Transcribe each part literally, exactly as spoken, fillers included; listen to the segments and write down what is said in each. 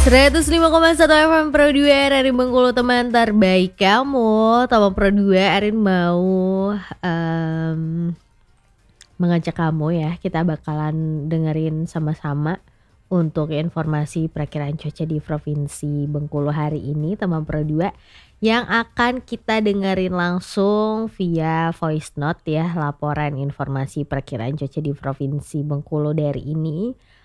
seratus lima koma satu F M Pro dua R R I Bengkulu, teman terbaik kamu. Teman Pro dua, Arin mau um, mengajak kamu ya, kita bakalan dengerin sama-sama untuk informasi perakiraan cuaca di Provinsi Bengkulu hari ini, teman Pro dua, yang akan kita dengerin langsung via voice note ya, laporan informasi perakiraan cuaca di Provinsi Bengkulu dari ini.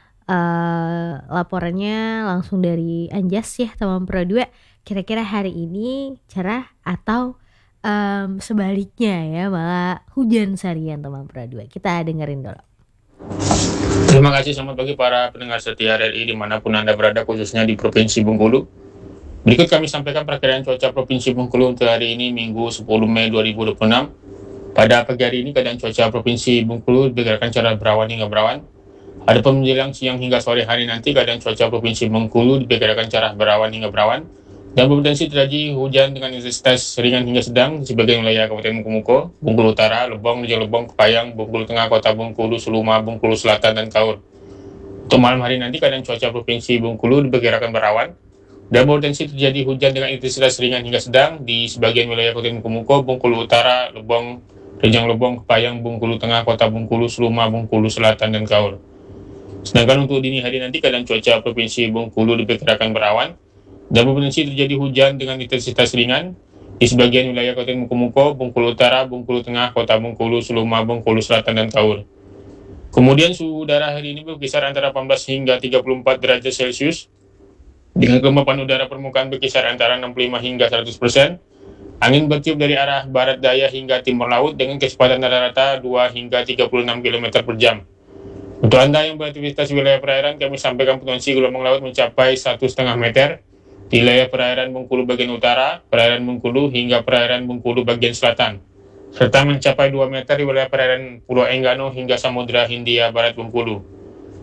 Uh, laporannya langsung dari Anjas ya, teman Pro dua. Kira-kira hari ini cerah atau um, sebaliknya ya, malah hujan seharian, teman Pro dua. Kita dengerin dulu. Terima kasih, selamat pagi para pendengar setia R R I dimanapun Anda berada, khususnya di Provinsi Bengkulu. Berikut kami sampaikan perakiraan cuaca Provinsi Bengkulu untuk hari ini, Minggu sepuluh Mei dua ribu dua puluh enam. Pada pagi hari ini keadaan cuaca Provinsi Bengkulu diperkirakan cerah berawan hingga berawan. Adapun menjelang siang hingga sore hari nanti, keadaan cuaca Provinsi Bengkulu diperkirakan cerah berawan hingga berawan dan berpotensi terjadi hujan dengan intensitas ringan hingga sedang di sebagian wilayah Kabupaten Mukomuko, Bengkulu Utara, Lebong, Rejang Lebong, Kepayang, Bengkulu Tengah, Kota Bengkulu, Suluma, Bengkulu Selatan, dan Kaur. Untuk malam hari nanti, keadaan cuaca Provinsi Bengkulu diperkirakan berawan dan berpotensi terjadi hujan dengan intensitas ringan hingga sedang di sebagian wilayah Kabupaten Mukomuko, Bengkulu Utara, Lebong, Rejang Lebong, Kepayang, Bengkulu Tengah, Kota Bengkulu, Suluma, Bengkulu Selatan, dan Kaur. Sedangkan untuk dini hari nanti, keadaan cuaca Provinsi Bengkulu diperkirakan berawan dan berpotensi terjadi hujan dengan intensitas ringan di sebagian wilayah Kabupaten Mukomuko, Bengkulu Utara, Bengkulu Tengah, Kota Bengkulu, Suluma, Bengkulu Selatan, dan Kaur. Kemudian suhu udara hari ini berkisar antara delapan belas hingga tiga puluh empat derajat Celcius dengan kelembapan udara permukaan berkisar antara enam puluh lima hingga seratus persen. Angin bertiup dari arah barat daya hingga timur laut dengan kecepatan rata-rata dua hingga tiga puluh enam kilometer per jam. Untuk Anda yang beraktivitas di wilayah perairan, kami sampaikan potensi gelombang laut mencapai satu koma lima meter di wilayah perairan Bengkulu bagian utara, perairan Bengkulu hingga perairan Bengkulu bagian selatan, serta mencapai dua meter di wilayah perairan Pulau Enggano hingga Samudra Hindia Barat Bengkulu.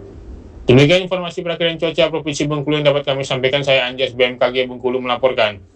Demikian informasi perakiraan cuaca Provinsi Bengkulu yang dapat kami sampaikan. Saya Anjas B M K G Bengkulu melaporkan.